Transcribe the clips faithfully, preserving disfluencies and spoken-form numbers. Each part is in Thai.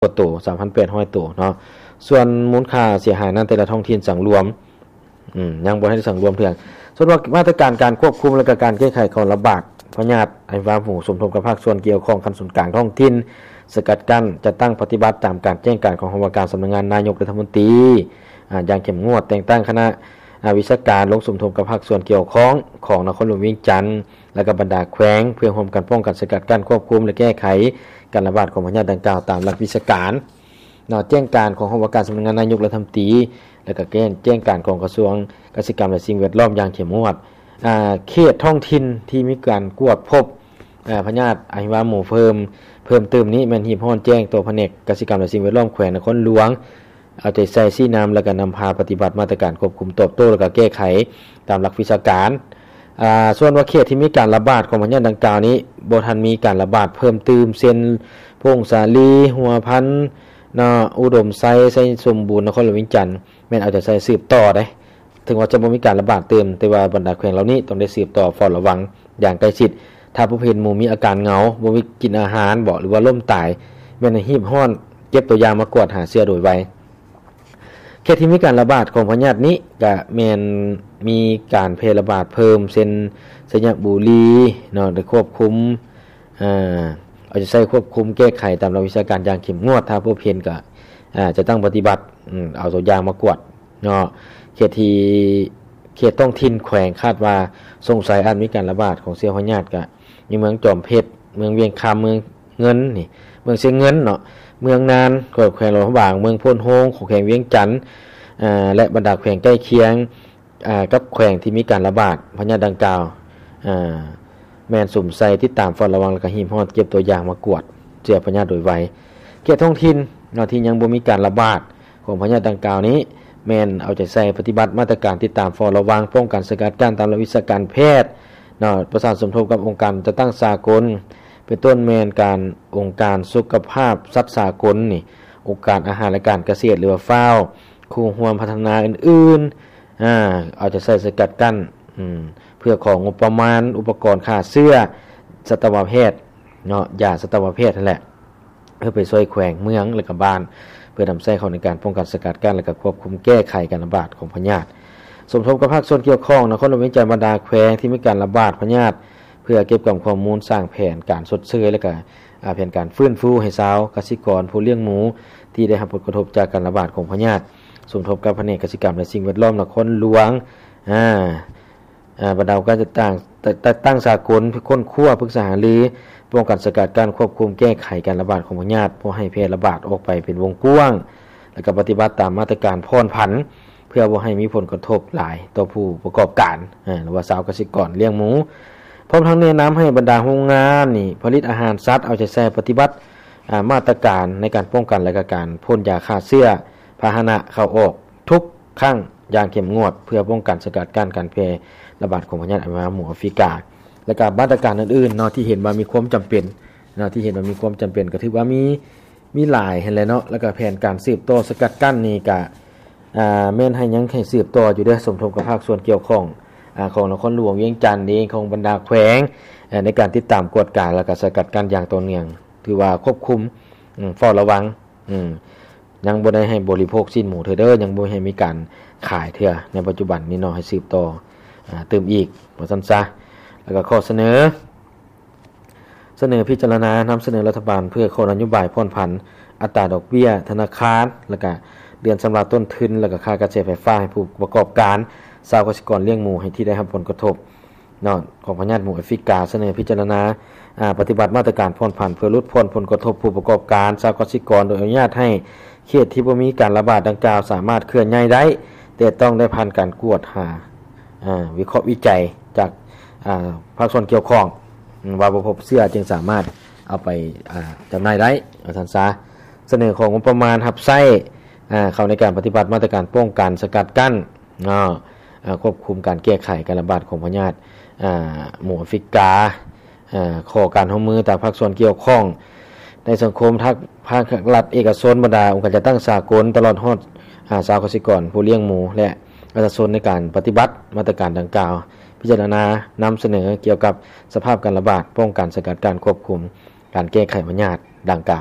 กว่าตัว สามพันแปดร้อย ตัวเนาะส่วนมูลค่าเสียหายนั้นแต่ละท้องถิ่นสังรวมอืมยังบ่ให้สังรวมเพียงส่วนว่ามาตรการการควบคุมและก็การแก้ไขของระบาดพยาธิไอวาหมูสมทบกับภาคส่วนเกี่ยวข้องคันศูนย์กลางท้องถิ่นสกัดกั้นจะตั้งปฏิบัติตามการแจ้งการของคณะกรรมการสำนักงานนายกรัฐมนตรีอ่าอย่างเข้มงวดแต่งตั้งคณะวิชาการลงสมทบกับภาคส่วนเกี่ยวข้องของนครหลวงเวียงจันทร์และก็บรรดาแขวงเพื่อร่วมกันป้องกันสกัดกั้นควบคุมและแก้ไขการระบาดของพยาธิดังกล่าวตามหลักวิชาการเนาะแจ้งการของคณะกรรมการสำนักงานนายกรัฐมนตรีและก็แจ้งการของกระทรวงเกษตรกรรมและสิ่งแวดล้อมอย่างเข้มงวดอ่าเขตท้องถิ่นที่มีการกวดพบอ่าพยาธิไอวาหมูเพิ่มเพิ่มเติมนี้แม่นหีบฮ้อนแจ้งตัวแผนกเกษตรกรรมและสิ่งแวดล้อมแขวงนครหลวงเอาใจใส่ซี่น้ำแล้วก็นำพาปฏิบัติมาตรการควบคุมตอบโต้และก็แก้ไขตามหลักวิชาการอ่าส่วนว่าเขตที่มีการระบาดของพยาธิดังกล่าวนี้บ่ทันมีการระบาดเพิ่มเติมเช่นพงสาลีหัวพันธุ์นาอุดมไซไซสมบูรณ์นครหลวงเวียงจันทร์แม่นเอาใจใส่สืบต่อได้ถึงว่าจะบ่มีการระบาดเติมแต่ว่าบรรดาแขวงเหล่านี้ต้องได้สืบต่อเฝ้าระวังอย่างใกล้ชิดถ้าผู้เห็นหมู่มีอาการเหงาบ่มีกินอาหารบ่หรือว่าล้มตายแม่นหีบฮ้อนเก็บตัวอย่างมากวดหาเชื้อโดยไวเขตที่มีการระบาดของพยาธินี้ก็แม่นมีการแพร่ระบาดเพิ่มเช่นสยบุรีเนาะได้ควบคุมอ่าเอาจะใช้ควบคุมแก้ไขตามหลักวิชาการอย่างเข้มงวดถ้าผู้เห็นก็อ่าจะตั้งปฏิบัติอืมเอาตัวอย่างมากวดเนาะเขตที่เขตต้องถิ่นแขวงคาดว่าสงสัยอาจมีการระบาดของเชื้อพยาธิก็มีเมืองจอมเพชรเมืองเวียงคำเมืองเงินนี่เมืองเชียงเงินเนาะเมืองนานแขวงหลวงพระบางเมืองโพนโฮงของแขวงเวียงจันทร์อ่าและบรรดาแขวงใกล้เคียงอ่ากับแขวงที่มีการระบาดพยาธิดังกล่าวอ่าแม่นสุ่มใส่ที่ตามเฝ้าระวังและก็หีบฮ้อนเก็บตัวอย่างมากวดเชื้อพยาธิโดยไวเขตท้องถิ่นเนาะที่ยังบ่มีการระบาดของพยาธิดังกล่าวนี้แม่นเอาใจใส่ปฏิบัติมาตรการติดตามเฝ้าระวังป้องกันสกัดกั้นตามหลักวิชาการแพทย์เนาะประสานสมทบกับองค์การจัดตั้งสากลเป็นต้นแม่นการองค์การสุขภาพสัตว์สากลนี่องค์การอาหารและการเกษตรหรือว่าฟาวคู่ร่วมพัฒนาอื่นๆอ่าเอาใจใส่สกัดกั้นอืมเพื่อของงบประมาณอุปกรณ์ค่าเสื้อสัตวแพทย์เนาะยาสัตวแพทย์นั่นแหละเพื่อไปช่วยแขวงเมืองและก็บ้านเพื่อนำใช้เข้าในการป้องกันสกัดกั้นและก็ควบคุมแก้ไขการระบาดของพยาธิสมทบกับภาคส่วนเกี่ยวข้องนครหลวงเวียงจันทร์บรรดาแขวงที่มีการระบาดพยาธิเพื่อเก็บข้อมูลสร้างแผนการชดเชยและก็แผนการฟื้นฟูให้ชาวเกษตรกรผู้เลี้ยงหมูที่ได้รับผลกระทบจากการระบาดของพยาธิสมทบกับแผนกเกษตรกรรมและสิ่งแวดล้อมนครหลวงอ่าอ่าบรรดาการจัดตั้งจัดตั้งสากลค้นคว้าปรึกษาหารือป้องกันสกัดกั้นควบคุมแก้ไขการระบาดของพยาธิบ่ให้แพร่ระบาดออกไปเป็นวงกว้างและก็ปฏิบัติตามมาตรการผ่อนผันเพื่อบ่ให้มีผลกระทบหลายต่อผู้ประกอบการอ่าหรือว่าชาวเกษตรกรเลี้ยงหมูพร้อมทั้งแนะนำให้บรรดาโรงงานนี่ผลิตอาหารสัตว์เอาใจใส่ปฏิบัติอ่ามาตรการในการป้องกันและก็การพ่นยาฆ่าเชื้อพาหนะเข้าออกทุกครั้งอย่างเข้มงวดเพื่อป้องกันสกัดกั้นการแพร่ระบาดของพยาธิไอวาหมูแอฟริกาและก็มาตรการอื่นๆเนาะที่เห็นว่ามีความจำเป็นเนาะที่เห็นว่ามีความจำเป็นก็ถือว่ามีมีหลายเห็นแล้วเนาะแล้วก็แผนการสืบต่อสกัดกั้นนี่ก็อ่าแม่นให้ยังให้สืบต่ออยู่เด้อสมทบกับภาคส่วนเกี่ยวข้องอ่าของนครหลวงเวียงจันทร์เองของบรรดาแขวงในการติดตามกวดการและก็สกัดกั้นอย่างต่อเนื่องถือว่าควบคุมอืมเฝ้าระวังอืมยังบ่ได้ให้บริโภคสิ้นหมูเถอเด้อยังบ่ให้มีการขายเถื่อในปัจจุบันนี้เนาะให้สืบต่ออ่าเติมอีกว่าซั่นซะแล้วก็ข้อเสนอเสนอพิจารณานำเสนอรัฐบาลเพื่อโคนโยบายผ่อนผันอัตราดอกเบี้ยธนาคารแล้วก็เดือนสำหรับต้นทุนแล้วก็ค่ากระแสไฟฟ้าให้ผู้ประกอบการชาวเกษตรกรเลี้ยงหมูให้ที่ได้รับผลกระทบเนาะของพยาธิหมูแอฟริกาเสนอพิจารณาอ่าปฏิบัติมาตรการผ่อนผันเพื่อลดผลผลกระทบผู้ประกอบการชาวเกษตรกรโดยอนุญาตให้เขตที่บ่มีการระบาดดังกล่าวสามารถเคลื่อนย้ายได้แต่ต้องได้ผ่านการกวดหาอ่าวิเคราะห์วิจัยจากอ่าภาคส่วนเกี่ยวข้องว่าบ่พบเชื้อจึงสามารถเอาไปอ่าจำหน่ายได้ว่าซั่นซะเสนอของงบประมาณรับใช้อ่าเข้าในการปฏิบัติมาตรการป้องกันสกัดกั้นเนาะอ่าควบคุมการแก้ไขการระบาดของพยาธิอ่าหมูแอฟริกาอ่าข้อการร่วมมือต่างภาคส่วนเกี่ยวข้องในสังคมทักภาครัฐเอกชนบรรดาองค์การจัดตั้งสากลตลอดฮอดอ่าชาวเกษตรกรผู้เลี้ยงหมูและประชาชนในการปฏิบัติมาตรการดังกล่าวพิจารณานำเสนอเกี่ยวกับสภาพการระบาดป้องกันสกัดการควบคุมการแก้ไขพยาธิดังกล่าว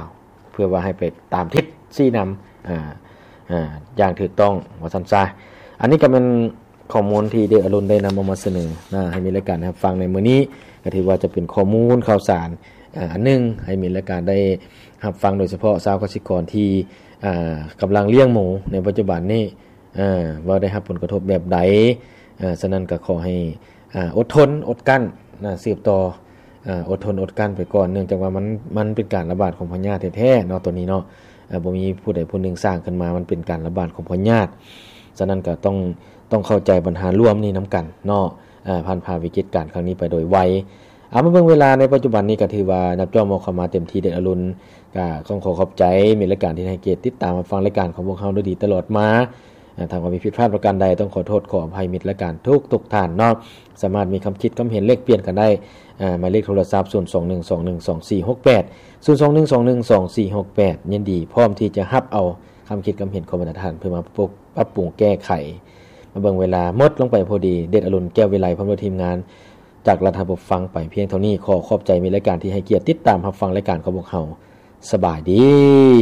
เพื่อว่าให้ไปตามทิศชี้นำอ่าอ่าอย่างถูกต้องว่าซั่นซะอันนี้ก็เป็นข้อมูลที่เดอรุณได้นำมาเสนอนะให้มีรายการรับฟังในมื้อนี้ก็ถือว่าจะเป็นข้อมูลข่าวสารอ่าอันนึงให้มีรายการได้รับฟังโดยเฉพาะชาวเกษตรกรที่อ่ากำลังเลี้ยงหมูในปัจจุบันนี้อ่าว่าได้รับผลกระทบแบบใดอ่าฉะนั้นก็ขอให้อ่าอดทนอดกั้นนะสืบต่ออ่าอดทนอดกั้นไปก่อนเนื่องจากว่ามันมันเป็นการระบาดของพยาธิแท้ๆเนาะตัวนี้เนาะอ่าบ่มีผู้ใดผู้หนึ่งสร้างขึ้นมามันเป็นการระบาดของพยาธิฉะนั้นก็ต้องต้องเข้าใจปัญหารวมนี้นํากันเนาะอ่าผ่านผ่านวิกฤตการณ์ครั้งนี้ไปโดยไวเอามาเบิ่งเวลาในปัจจุบันนี้ก็ถือว่านับจอมอเข้ามาเต็มที่เด็ดอรุณก็ต้องขอขอบใจมีรายการที่ให้เกียรติติดตามมาฟังรายการของพวกเฮาด้วยดีตลอดมาทางความผิดพลาดประการใดต้องขอโทษขออภัยมิตรรายการทุกทุกท่านเนาะสามารถมีคำคิดคำเห็นเลขเปลี่ยนกันได้อ่าหมายเลขโทรศัพท์ศูนย์ สอง หนึ่ง สอง หนึ่ง สอง สี่ หก แปด ศูนย์ สอง หนึ่ง สอง หนึ่ง สอง สี่ หก แปดยินดีพร้อมที่จะรับเอาคำคิดคำเห็นของบรรดาท่านเพื่อมาปรับปรุงแก้ไขมาเบิ่งเวลาหมดลงไปพอดีเด็ดอรุณแก้ววิไลพร้อมด้วยทีมงานจากรัฐบฟังไปเพียงเท่านี้ขอขอบใจมีรายการที่ให้เกียรติติดตามรับฟังรายการของพวกเฮาสบายดี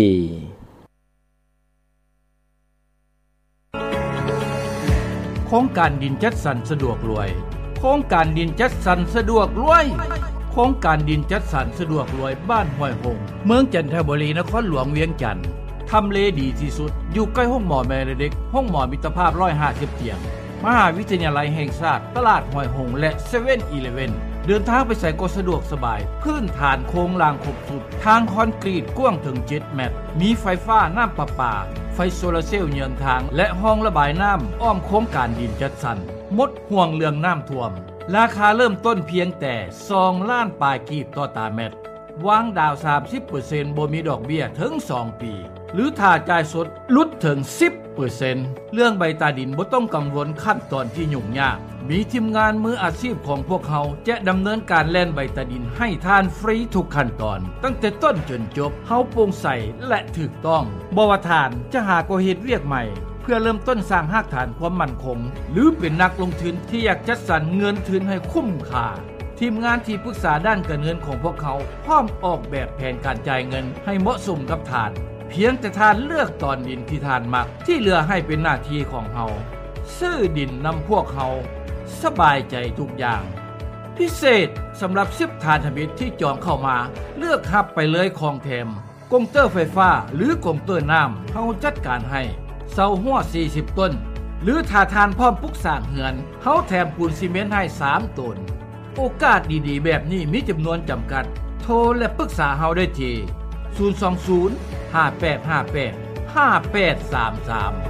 โครงการดินจัดสรรสะดวกรวยโครงการดินจัดสรรสะดวกรวยโครงการดินจัดสรรสะดวกรวยบ้านห้วยหงเมืองจันทบุรีนครหลวงเวียงจันทน์ทำเลดีที่สุดอยู่ใกล้ห้องหมอแม่เด็กห้องหมอมิตรภาพหนึ่งร้อยห้าสิบเตียงมหาวิทยาลัยแห่งชาติตลาดห้วยหงและ เซเว่น อีเลฟเว่น เดินทางไปใส่ก็สะดวกสบายพื้นฐานโครงรางครบสุดทางคอนกรีตกว้างถึงเจ็ดเมตรมีไฟฟ้าน้ำประปาไฟโซลาร์เซลล์เยือนทางและห้องระบายน้ำอ้อมโครงการดินจัดสรรหมดห่วงเรื่องน้ำท่วมราคาเริ่มต้นเพียงแต่สองล้านปลายกีบต่อตาเม็ดวางดาว สามสิบเปอร์เซ็นต์ บ่มีดอกเบี้ยถึงสองปีหรือถ้าจ่ายสดลดถึง สิบเปอร์เซ็นต์ เรื่องใบตาดินบ่ต้องกังวลขั้นตอนที่ยุ่งยากมีทีมงานมืออาชีพของพวกเขาจะดำเนินการแล่นใบตาดินให้ทานฟรีทุกขั้นตอนตั้งแต่ต้นจนจบเฮาโปร่งใสและถูกต้องบ่ว่าทานจะหาก็เฮ็ดเวียกใหม่เพื่อเริ่มต้นสร้างรากฐานความมั่นคงหรือเป็นนักลงทุนที่อยากจัดสรรเงินทุนให้คุ้มค่าทีมงานที่ปรึกษาด้านการเงินของพวกเขาพร้อมออกแบบแผนการจ่ายเงินให้เหมาะสมกับทานเพียงแต่ทานเลือกตอนดินที่ทานมักที่เหลือให้เป็นหน้าที่ของเฮาซื้อดินนำพวกเขาสบายใจทุกอย่างพิเศษสำหรับสิบทานธมิตรที่จองเข้ามาเลือกรับไปเลยของแถมกงเตอร์ไฟฟ้าหรือกงเตอร์น้ำเฮาจัดการให้เสาหัวสี่สิบต้นหรือถ้าทานพร้อมปลูกสร้างเฮือนเฮาแถมปูนซีเมนต์ให้สามต้นโอกาสดีๆแบบนี้มีจำนวนจำกัดโทรและปรึกษาเฮาได้ที่ศูนย์ สอง ศูนย์ ห้า แปด ห้า แปด ห้า แปด สาม สาม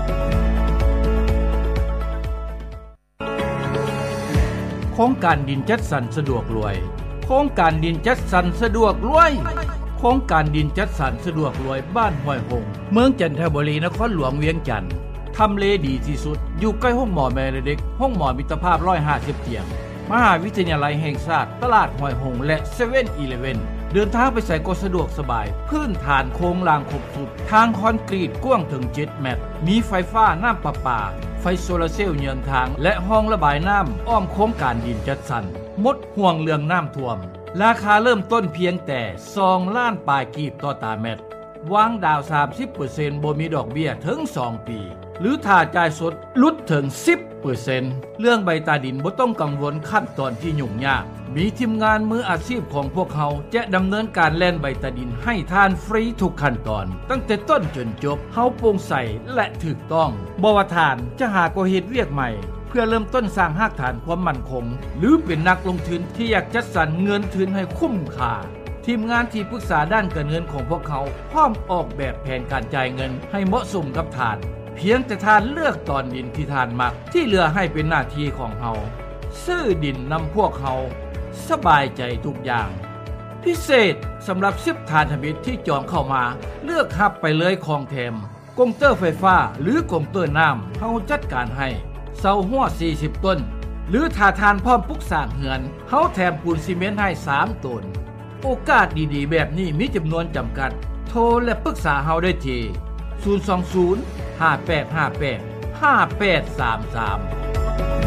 โครงการดินจัดสรรสะดวกรวยโครงการดินจัดสรรสะดวกรวยโครงการดินจัดสรรสะดวกรวยบ้านห้วยหงเมืองจันทบุรีนครหลวงเวียงจันทน์ทำเลดีที่สุดอยู่ใกล้ห้องหมอแม่เด็กห้องหมอมิตรภาพหนึ่งร้อยห้าสิบเตียงมหาวิทยาลัยแห่งชาติตลาดห้วยหงและ เซเว่น อีเลฟเว่น เดินทางไปใส่ก็สะดวกสบายพื้นฐานโครงรางครบสุดทางคอนกรีตกว้างถึงเจ็ดเมตรมีไฟฟ้าน้ำประปาไฟโซลาร์เซลล์เยือนทางและห้องระบายน้ำอ้อมโครงการดินจัดสรรหมดห่วงเรื่องน้ำท่วมราคาเริ่มต้นเพียงแต่สองล้านปลายกีบต่อตาเม็ดวางดาว สามสิบเปอร์เซ็นต์ บ่มีดอกเบี้ยถึงสองปีหรือถ้าจ่ายสดลดถึง สิบเปอร์เซ็นต์ เรื่องใบตาดินบ่ต้องกังวลขั้นตอนที่ยุ่งยากมีทีมงานมืออาชีพของพวกเขาจะดำเนินการแล่นใบตาดินให้ทานฟรีทุกขั้นตอนตั้งแต่ต้นจนจบเฮาโปร่งใสและถูกต้องบ่ว่าทานจะหาก็เฮ็ดเวียกใหม่เพื่อเริ่มต้นสร้างรากฐานความมั่นคงหรือเป็นนักลงทุนที่อยากจัดสรรเงินทุนให้คุ้มค่าทีมงานที่ปรึกษาด้านการเงินของพวกเขาพร้อมออกแบบแผนการจ่ายเงินให้เหมาะสมกับทานเพียงแต่ทานเลือกตอนดินที่ทานมักที่เหลือให้เป็นหน้าที่ของเฮาซื้อดินนำพวกเขาสบายใจทุกอย่างพิเศษสำหรับสิบทานธมิตรที่จองเข้ามาเลือกรับไปเลยของแถมกงเตอร์ไฟฟ้าหรือกงเตอร์น้ำเฮาจัดการให้เสาหัวสี่สิบต้นหรือถ้าทานพร้อมปลูกสร้างเฮือนเฮาแถมปูนซีเมนต์ให้สามต้นโอกาสดีๆแบบนี้มีจำนวนจำกัดโทรและปรึกษาเฮาได้ที่ศูนย์ สอง ศูนย์ ห้า แปด ห้า แปด ห้า แปด สาม สาม